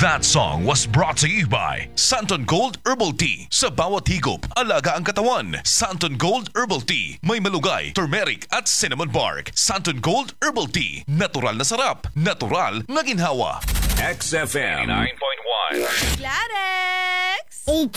That song was brought to you by Santon Gold Herbal Tea. Sa bawat higop, alaga ang katawan. Santon Gold Herbal Tea. May malugay, turmeric at cinnamon bark. Santon Gold Herbal Tea. Natural na sarap. Natural na ginhawa. XFM 9.1. Clarex!